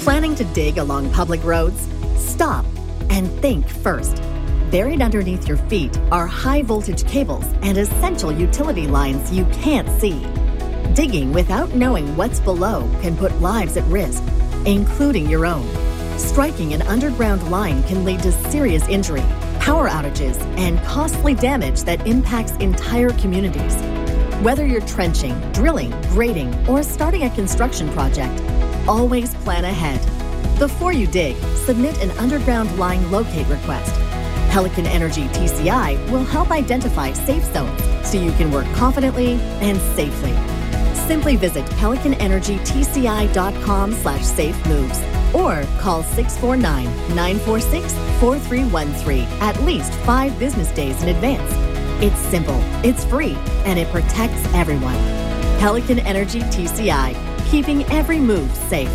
Planning to dig along public roads? Stop and think first. Buried underneath your feet are high-voltage cables and essential utility lines you can't see. Digging without knowing what's below can put lives at risk, including your own. Striking an underground line can lead to serious injury, power outages, and costly damage that impacts entire communities. Whether you're trenching, drilling, grading, or starting a construction project, always plan ahead. Before you dig, submit an underground line locate request. Pelican Energy TCI will help identify safe zones so you can work confidently and safely. Simply visit pelicanenergytci.com/safe-moves or call 649-946-4313 at least 5 business days in advance. It's simple, it's free, and it protects everyone. Pelican Energy TCI, keeping every move safe.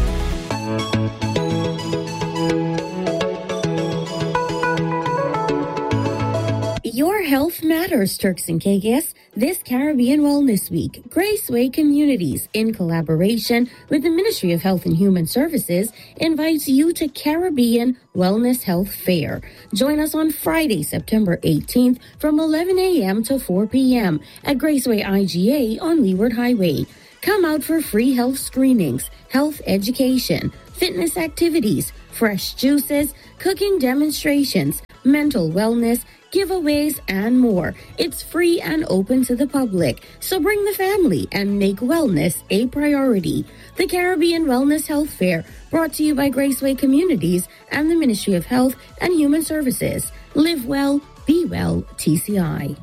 Your health matters, Turks and Caicos. This Caribbean Wellness Week, Graceway Communities, in collaboration with the Ministry of Health and Human Services, invites you to Caribbean Wellness Health Fair. Join us on Friday, September 18th from 11 a.m. to 4 p.m. at Graceway IGA on Leeward Highway. Come out for free health screenings, health education, fitness activities, fresh juices, cooking demonstrations, mental wellness, giveaways, and more. It's free and open to the public, so bring the family and make wellness a priority. The Caribbean Wellness Health Fair, brought to you by Graceway Communities and the Ministry of Health and Human Services. Live well, be well, TCI.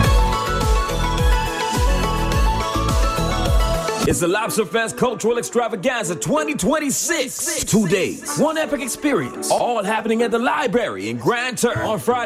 It's the Lobster Fest Cultural Extravaganza 2026. 2 days, one epic experience, all happening at the library in Grand Turk on Friday,